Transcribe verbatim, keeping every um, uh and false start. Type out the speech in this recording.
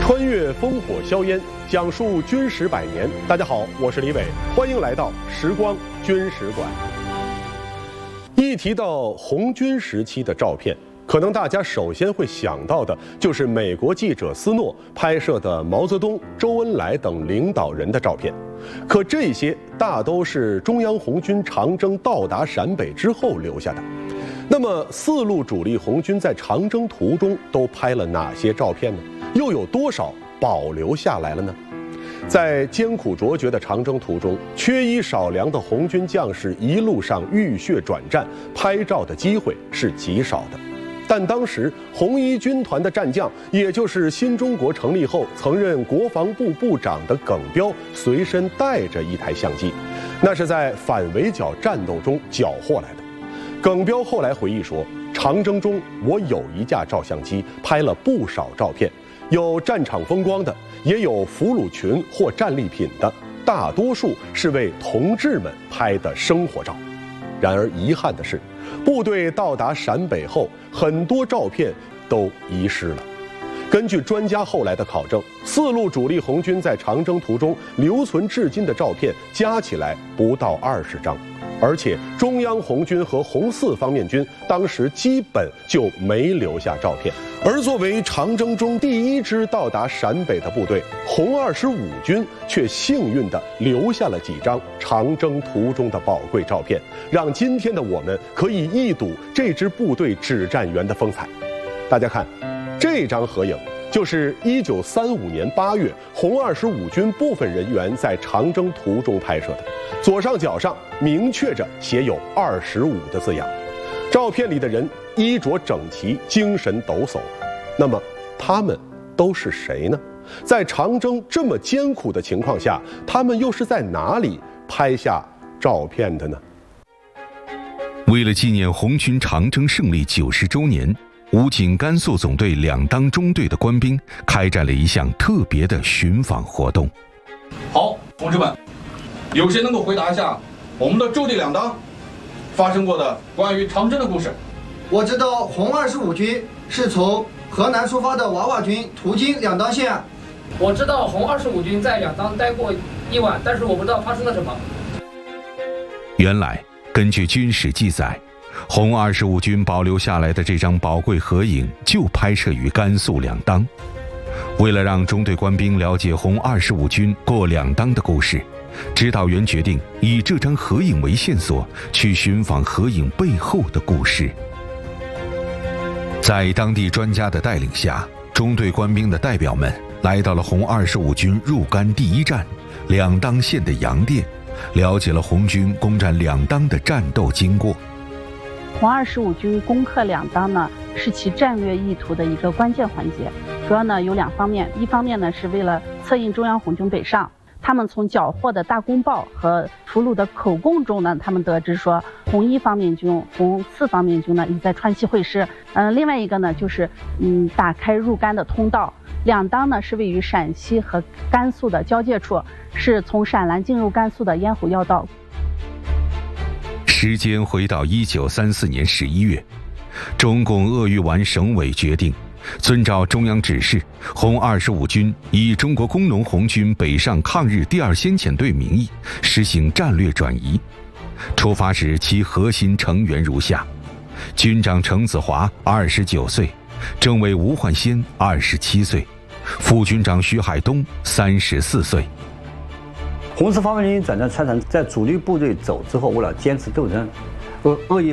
穿越烽火硝烟，讲述军史百年。大家好，我是李伟，欢迎来到时光军史馆。一提到红军时期的照片，可能大家首先会想到的就是美国记者斯诺拍摄的毛泽东、周恩来等领导人的照片。可这些大都是中央红军长征到达陕北之后留下的。那么，四路主力红军在长征途中都拍了哪些照片呢？又有多少保留下来了呢？在艰苦卓绝的长征途中，缺衣少粮的红军将士一路上浴血转战，拍照的机会是极少的。但当时红一军团的战将，也就是新中国成立后曾任国防部部长的耿彪，随身带着一台相机，那是在反围剿战斗中缴获来的。耿彪后来回忆说，长征中我有一架照相机，拍了不少照片，有战场风光的，也有俘虏群或战利品的，大多数是为同志们拍的生活照。然而遗憾的是，部队到达陕北后，很多照片都遗失了。根据专家后来的考证，四路主力红军在长征途中留存至今的照片加起来不到二十张。而且中央红军和红四方面军当时基本就没留下照片。而作为长征中第一支到达陕北的部队，红二十五军却幸运地留下了几张长征途中的宝贵照片，让今天的我们可以一睹这支部队指战员的风采。大家看，这张合影就是一九三五年八月红二十五军部分人员在长征途中拍摄的，左上角上明确着写有二十五的字样。照片里的人衣着整齐，精神抖擞。那么他们都是谁呢？在长征这么艰苦的情况下，他们又是在哪里拍下照片的呢？ 为了纪念红军长征胜利九十周年，武警甘肃总队两当中队的官兵开展了一项特别的寻访活动。 好，同志们，有谁能够回答一下我们的驻地两当发生过的关于长征的故事？ 我知道红二十五军是从河南出发的娃娃军途经两当县。 我知道红二十五军在两当待过一晚，但是我不知道发生了什么。 原来，根据军史记载，红二十五军保留下来的这张宝贵合影就拍摄于甘肃两当。为了让中队官兵了解红二十五军过两当的故事，指导员决定以这张合影为线索，去寻访合影背后的故事。在当地专家的带领下，中队官兵的代表们来到了红二十五军入甘第一站两当县的杨店，了解了红军攻占两当的战斗经过。 红二十五军攻克两当呢，是其战略意图的一个关键环节。主要呢有两方面，一方面呢是为了策应中央红军北上，他们从缴获的大公报和俘虏的口供中呢，他们得知说红一方面军、红四方面军呢已在川西会师。嗯、呃，另外一个呢就是嗯打开入甘的通道。两当呢是位于陕西和甘肃的交界处，是从陕兰进入甘肃的咽喉要道。 时间回到一九三四年十一月，中共鄂豫皖省委决定，遵照中央指示，红二十五军以中国工农红军北上抗日第二先遣队名义实行战略转移。出发时，其核心成员如下：军长程子华二十九岁，政委吴焕先二十七岁，副军长徐海东三十四岁。 红四方面军转战川陕，在主力部队走之后，为了坚持斗争，鄂鄂豫